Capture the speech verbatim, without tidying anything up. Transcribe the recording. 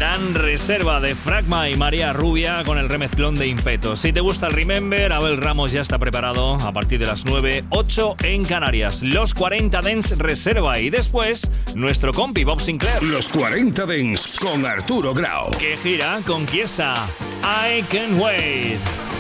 Gran reserva de Fragma y María Rubia con el remezclón de Impeto. Si te gusta el Remember, Abel Ramos ya está preparado a partir de las nueve, ocho en Canarias. Los cuarenta Dance Reserva y después nuestro compi Bob Sinclair. Los cuarenta Dance con Arturo Grau. Que gira con Chiesa. I Can Wait.